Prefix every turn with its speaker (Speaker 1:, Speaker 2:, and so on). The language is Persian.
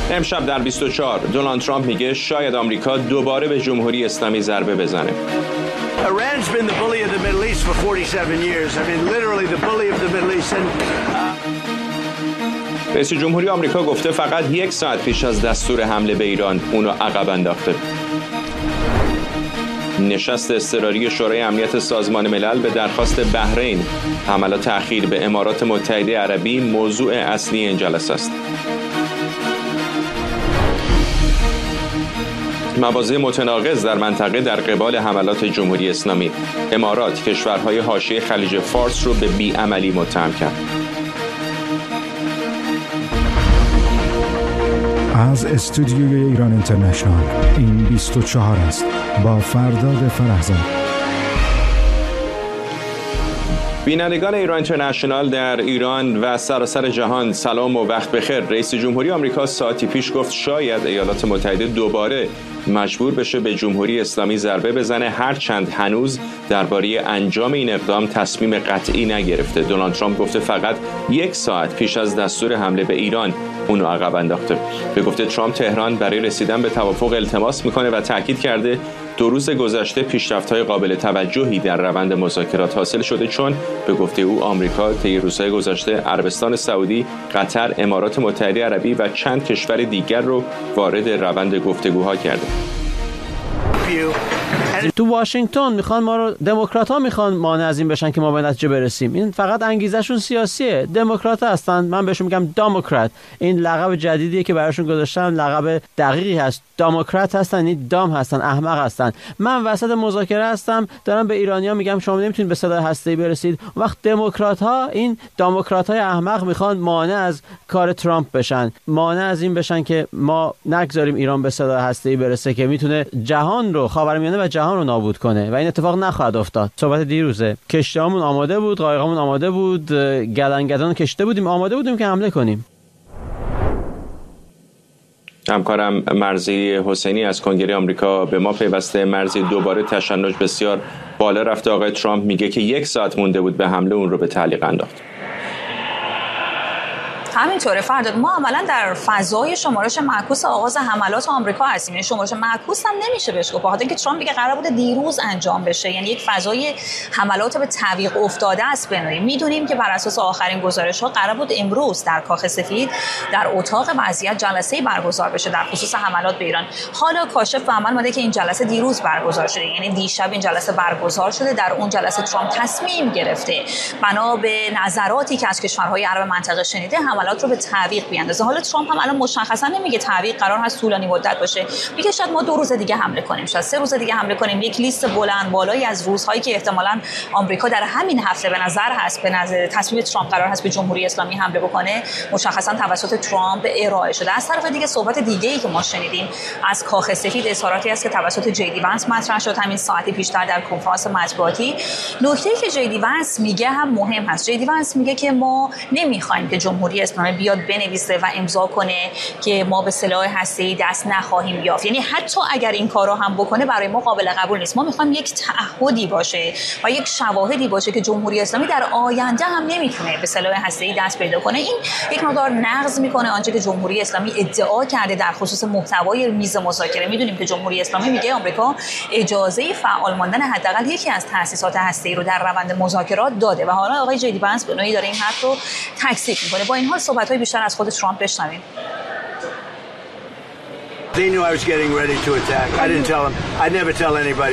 Speaker 1: امشب در 24 دونالد ترامپ میگه شاید آمریکا دوباره به جمهوری اسلامی ضربه بزنه.
Speaker 2: Iran's been the bully of the Middle East for 47 years. I mean, literally the bully of the Middle East.
Speaker 1: رئیس جمهوری آمریکا گفته فقط 1 ساعت پیش از دستور حمله به ایران اونو عقب انداخته. نشست اضطراری شورای امنیت سازمان ملل به درخواست بحرین حملات تأخیر به امارات متحده عربی موضوع اصلی این جلسه است. مواضع متناقض در منطقه در قبال حملات جمهوری اسلامی. امارات کشورهای حاشیه خلیج فارس رو به بیعملی متهم کرد.
Speaker 3: از استودیوی ایران اینترنشنال این 24 است با فرداد فرهزاد.
Speaker 1: بینندگان ایران اینترنشنال در ایران و سراسر جهان سلام و وقت بخیر. رئیس جمهوری آمریکا ساعتی پیش گفت شاید ایالات متحده دوباره مجبور بشه به جمهوری اسلامی ضربه بزنه، هرچند هنوز درباره انجام این اقدام تصمیم قطعی نگرفته. دونالد ترامپ گفته فقط 1 ساعت پیش از دستور حمله به ایران اونو عقب انداخته. به گفته ترامپ تهران برای رسیدن به توافق التماس میکنه و تاکید کرده 2 روز گذشته پیشرفت‌های قابل توجهی در روند مذاکرات حاصل شده، چون به گفته او آمریکا طی روزهای گذشته عربستان سعودی، قطر، امارات متحده عربی و چند کشور دیگر رو وارد روند گفتگوها کرده.
Speaker 4: تو واشنگتن میخوان ما رو، دموکرات‌ها میخوان مانع از این بشن که ما به نتیجه برسیم. این فقط انگیزشون سیاسیه. دموکرات‌ها هستن، من بهشون میگم دموکرات. این لقب جدیدیه که براشون گذاشتن، لقب دقیقی هست. دموکرات هستن، این دام هستن، احمق هستن. من وسط مذاکره هستم، دارم به ایرانی‌ها میگم شما نمیتونید به سلاح هسته‌ای برسید. وقت دموکرات‌ها، این دموکرات‌های احمق میخوان مانع از کار ترامپ بشن، مانع از این بشن که ما نگذاریم ایران به سلاح هسته‌ای برسه که میتونه جهان رو، خاورمیانه و جهان رو نابود کنه و این اتفاق نخواهد افتاد. صحبت دیروزه، کشتی‌هامون آماده بود، قایقامون آماده بود، گلنگدان کشته بودیم، آماده بودیم که حمله کنیم.
Speaker 1: همکارم مرزی حسینی از کنگره آمریکا به ما پیوسته. مرزی، دوباره تشنج بسیار بالا رفته. آقای ترامپ میگه که 1 ساعت مونده بود به حمله، اون رو به تعلیق انداخت.
Speaker 5: همینطوره فرداد، ما عملا در فضای شمارش معکوس آغاز حملات آمریکا هستیم. یعنی شمارش معکوس هم نمیشه بهش گفت، بخاطر اینکه ترامپ میگه قرار بوده دیروز انجام بشه. یعنی یک فضای حملات به تعویق افتاده است. بنوییم میدونیم که بر اساس آخرین گزارش ها قرار بود امروز در کاخ سفید در اتاق وضعیت جلسه‌ای برگزار بشه در خصوص حملات به ایران. حالا کاشف به عمل اومده که این جلسه دیروز برگزار شده، یعنی دیشب این جلسه برگزار شده. در اون جلسه ترامپ تصمیم گرفته بنا به نظراتی که از کشورهای عرب منطقه شنیده حملات رو به تعویق بیاندازه. حالا ترامپ هم الان مشخصا نمیگه تعویق قرار هست طولانی مدت باشه، میگه شاید ما 2 روز دیگه حمله کنیم، شاید 3 روز دیگه حمله کنیم. یک لیست بلند بالایی از روزهایی که احتمالاً آمریکا در همین هفته به نظر هست، به نظر تصمیم ترامپ قرار هست به جمهوری اسلامی حمله بکنه، مشخصا توسط ترامپ ارائه شده. از طرف دیگه صحبت دیگه‌ای که ما شنیدیم از کاخ سفید اظهاراتی است که توسط جی ونس مطرح شد همین ساعتی پیشتر در کنفرانس مطبوعاتی. نکته‌ای که جی ونس میگه هم مهم هست. جی ونس میگه که ما نمی‌خوایم که جمهوری اسلامی بیاد بنویسه و امضا کنه که ما به سلاح هسته‌ای دست نخواهیم یافت. یعنی حتی اگر این کارو هم بکنه برای ما قابل قبول نیست. ما می‌خوایم یک تعهدی باشه و یک شواهدی باشه که جمهوری اسلامی در آینده هم نمیتونه به سلاح هسته‌ای دست پیدا کنه. این یک مقدار نقض میکنه آنچه که جمهوری اسلامی ادعا کرده در خصوص محتوای میز مذاکره. میدونیم که جمهوری اسلامی میگه آمریکا اجازه فعال ماندن حداقل یکی از تأسیسات هسته‌ای رو در روند مذاکرات داده و حالا آقای جی ونس به نوعی داره این حرف رو تکذیب میکنه. با این حال صحبت‌های بیشتر از خود ترامپ بشنویم.
Speaker 2: They knew I was getting ready to attack. I didn't tell them. I never tell anybody.